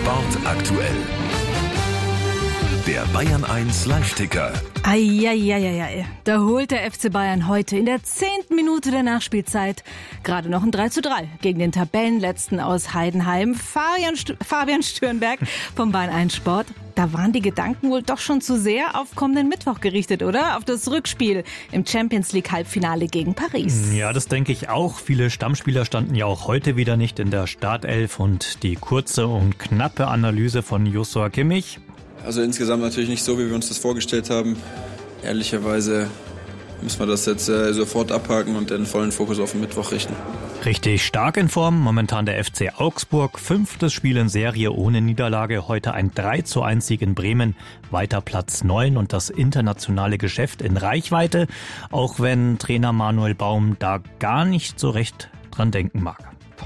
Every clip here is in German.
Sport aktuell. Der Bayern 1 Live-Ticker. Eieieiei. Da holt der FC Bayern heute in der 10. Minute der Nachspielzeit gerade noch ein 3:3 gegen den Tabellenletzten aus Heidenheim, Fabian Stürnberg vom Bayern 1 Sport. Da waren die Gedanken wohl doch schon zu sehr auf kommenden Mittwoch gerichtet, oder? Auf das Rückspiel im Champions-League-Halbfinale gegen Paris. Ja, das denke ich auch. Viele Stammspieler standen ja auch heute wieder nicht in der Startelf. Und die kurze und knappe Analyse von Joshua Kimmich. Also insgesamt natürlich nicht so, wie wir uns das vorgestellt haben. Ehrlicherweise müssen wir das jetzt sofort abhaken und den vollen Fokus auf den Mittwoch richten. Richtig stark in Form, momentan der FC Augsburg, 5. Spiel in Serie ohne Niederlage, heute ein 3:1 Sieg in Bremen, weiter Platz 9 und das internationale Geschäft in Reichweite, auch wenn Trainer Manuel Baum da gar nicht so recht dran denken mag.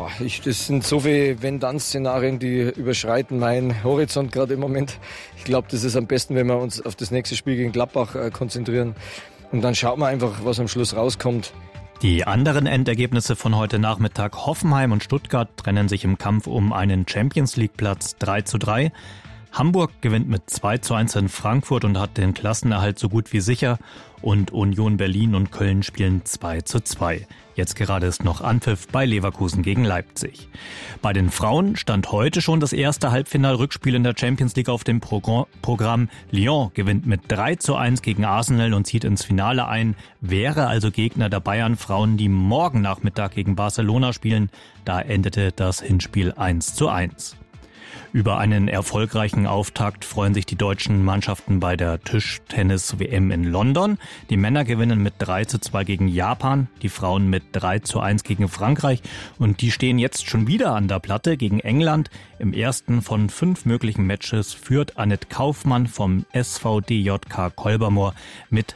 Das sind so viele Wenn-Dann-Szenarien, die überschreiten meinen Horizont gerade im Moment. Ich glaube, das ist am besten, wenn wir uns auf das nächste Spiel gegen Gladbach konzentrieren. Und dann schauen wir einfach, was am Schluss rauskommt. Die anderen Endergebnisse von heute Nachmittag: Hoffenheim und Stuttgart trennen sich im Kampf um einen Champions-League-Platz 3:3. Hamburg gewinnt mit 2:1 in Frankfurt und hat den Klassenerhalt so gut wie sicher. Und Union Berlin und Köln spielen 2:2. Jetzt gerade ist noch Anpfiff bei Leverkusen gegen Leipzig. Bei den Frauen stand heute schon das erste Halbfinal-Rückspiel in der Champions League auf dem Programm. Lyon gewinnt mit 3:1 gegen Arsenal und zieht ins Finale ein, wäre also Gegner der Bayern-Frauen, die morgen Nachmittag gegen Barcelona spielen. Da endete das Hinspiel 1:1. Über einen erfolgreichen Auftakt freuen sich die deutschen Mannschaften bei der Tischtennis-WM in London. Die Männer gewinnen mit 3:2 gegen Japan, die Frauen mit 3:1 gegen Frankreich. Und die stehen jetzt schon wieder an der Platte gegen England. Im ersten von 5 möglichen Matches führt Annette Kaufmann vom SVDJK Kolbermoor mit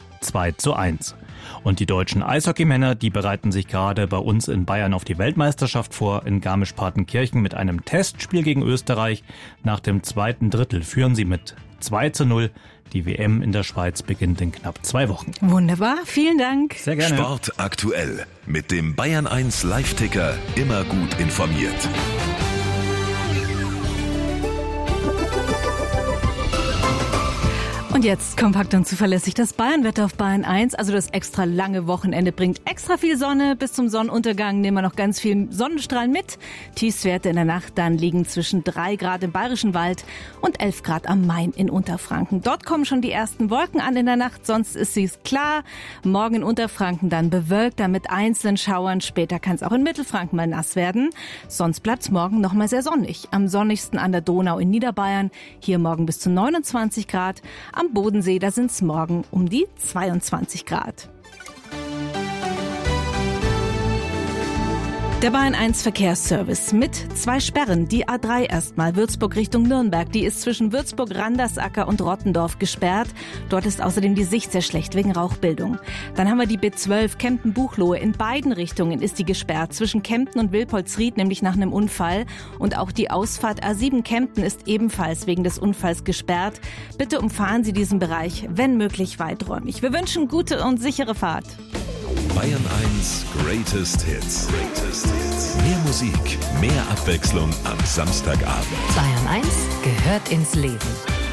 2:1. Und die deutschen Eishockeymänner, die bereiten sich gerade bei uns in Bayern auf die Weltmeisterschaft vor. In Garmisch-Partenkirchen mit einem Testspiel gegen Österreich. Nach dem zweiten Drittel führen sie mit 2:0. Die WM in der Schweiz beginnt in knapp 2 Wochen. Wunderbar, vielen Dank. Sehr gerne. Sport aktuell. Mit dem Bayern 1 Live-Ticker immer gut informiert. Und jetzt kompakt und zuverlässig das Bayern-Wetter auf Bayern 1. Also das extra lange Wochenende bringt extra viel Sonne. Bis zum Sonnenuntergang nehmen wir noch ganz viel Sonnenstrahlen mit. Tiefstwerte in der Nacht dann liegen zwischen 3 Grad im Bayerischen Wald und 11 Grad am Main in Unterfranken. Dort kommen schon die ersten Wolken an in der Nacht, sonst ist es klar. Morgen in Unterfranken dann bewölkt, dann mit einzelnen Schauern. Später kann es auch in Mittelfranken mal nass werden. Sonst bleibt es morgen noch mal sehr sonnig. Am sonnigsten an der Donau in Niederbayern. Hier morgen bis zu 29 Grad. Am Bodensee, da sind es morgen um die 22 Grad. Der Bayern 1 Verkehrsservice mit 2 Sperren. Die A3 erstmal, Würzburg Richtung Nürnberg. Die ist zwischen Würzburg, Randersacker und Rottendorf gesperrt. Dort ist außerdem die Sicht sehr schlecht wegen Rauchbildung. Dann haben wir die B12 Kempten-Buchloe. In beiden Richtungen ist die gesperrt. Zwischen Kempten und Wilpolsried, nämlich nach einem Unfall. Und auch die Ausfahrt A7 Kempten ist ebenfalls wegen des Unfalls gesperrt. Bitte umfahren Sie diesen Bereich, wenn möglich, weiträumig. Wir wünschen gute und sichere Fahrt. Bayern 1 Greatest Hits. Mehr Musik, mehr Abwechslung am Samstagabend. Bayern 1 gehört ins Leben.